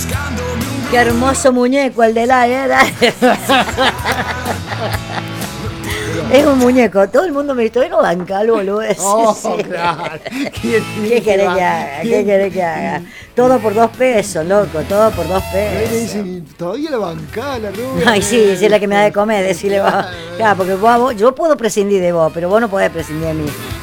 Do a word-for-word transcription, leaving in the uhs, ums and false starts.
Qué hermoso muñeco el de la era. Es un muñeco, todo el mundo me dice, no bancalo, boludo. Oh, Sí. claro. ¿Qué querés que haga? ¿Qué querés que haga? Todo por dos pesos, loco, todo por dos Me pesos. dicen, todavía la bancada la rubia. Ay, sí, sí, es la que me da de comer, decirle vos. Claro. Claro, porque vos, vos- yo puedo prescindir de vos, pero vos no podés prescindir de mí.